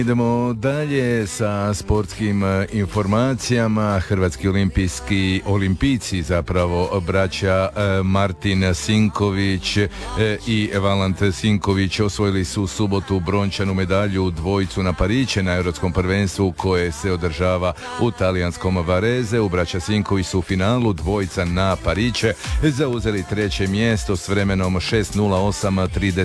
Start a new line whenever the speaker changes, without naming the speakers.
Idemo dalje sa sportskim informacijama. Hrvatski olimpijci zapravo braća Martin Sinković i Valant Sinković osvojili su u subotu brončanu medalju dvojicu na Pariće na Europskom prvenstvu koje se održava u talijanskom Varese. Braća Sinković su u finalu dvojica na Pariće zauzeli treće mjesto s vremenom 6:08:30